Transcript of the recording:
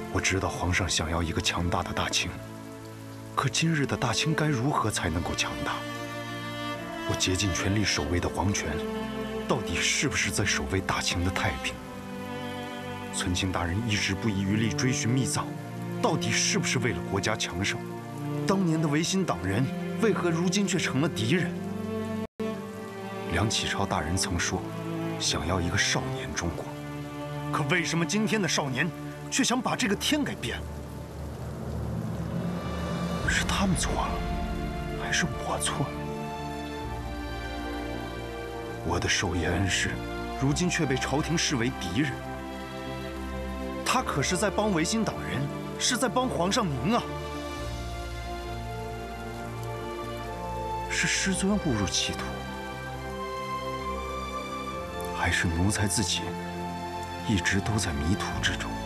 我知道皇上想要一个强大的大清，可今日的大清该如何才能够强大？我竭尽全力守卫的皇权，到底是不是在守卫大清的太平？存清大人一直不遗余力追寻密藏，到底是不是为了国家强盛？当年的维新党人，为何如今却成了敌人？梁启超大人曾说，想要一个少年中国，可为什么今天的少年却想把这个天给变了？是他们错了，还是我错了？我的授业恩师，如今却被朝廷视为敌人。他可是在帮维新党人，是在帮皇上您啊！是师尊误入歧途，还是奴才自己一直都在迷途之中？